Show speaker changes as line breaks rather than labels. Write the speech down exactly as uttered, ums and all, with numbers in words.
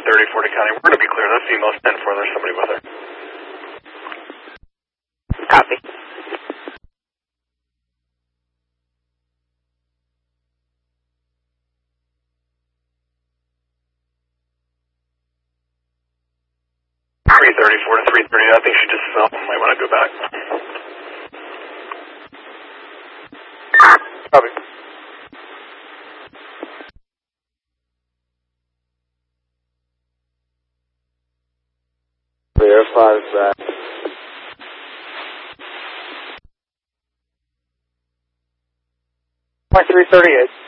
three thirty, Florida County. We're going to be clear. That's female ten four. There's somebody with her.
Copy.
three thirty, Florida three thirty. I think she just fell. Might want to go back. Copy.
Clear five back.
Point three thirty-eight.